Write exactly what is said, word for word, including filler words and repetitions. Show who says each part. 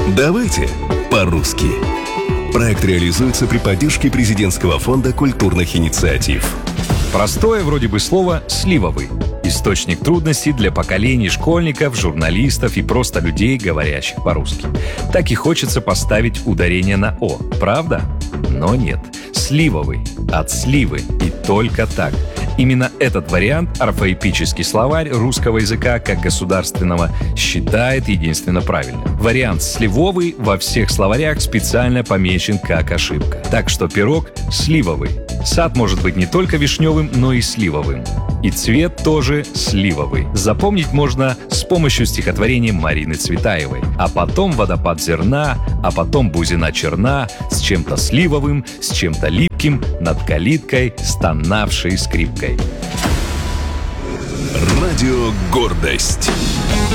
Speaker 1: Давайте по-русски. Проект реализуется при поддержке Президентского фонда культурных инициатив.
Speaker 2: Простое вроде бы слово «сливовый». Источник трудностей для поколений школьников, журналистов и просто людей, говорящих по-русски. Так и хочется поставить ударение на «о», правда? Но нет. Сливовый. От сливы. И только так. Именно этот вариант орфоэпический словарь русского языка как государственного считает единственно правильным. Вариант «сливовый» во всех словарях специально помечен как ошибка. Так что пирог сливовый. Сад может быть не только вишневым, но и сливовым. И цвет тоже сливовый. Запомнить можно с помощью стихотворения Марины Цветаевой. А потом водопад зерна, а потом бузина черна, с чем-то сливовым, с чем-то липким, над калиткой, стонавшей скрипкой.
Speaker 1: Радио «Гордость».